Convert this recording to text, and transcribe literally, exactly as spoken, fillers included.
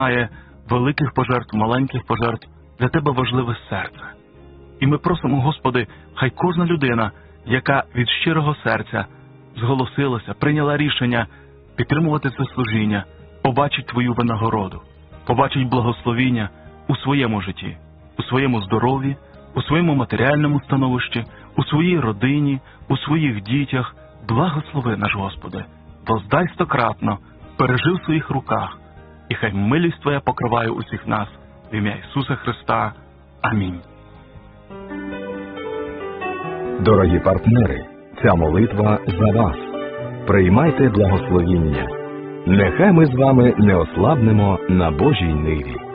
Немає великих пожертв, маленьких пожертв, для Тебе важливе серце. І ми просимо, Господи, хай кожна людина, яка від щирого серця зголосилася, прийняла рішення підтримувати це служіння, побачить Твою винагороду, побачить благословіння у своєму житті, у своєму здоров'ї, у своєму матеріальному становищі, у своїй родині, у своїх дітях. Благослови наш Господи, воздай стократно, бережи в своїх руках, і хай милість Твоя покриває усіх нас. В ім'я Ісуса Христа. Амінь. Дорогі партнери, ця молитва за вас. Приймайте благословіння. Нехай ми з вами не ослабнемо на Божій ниві.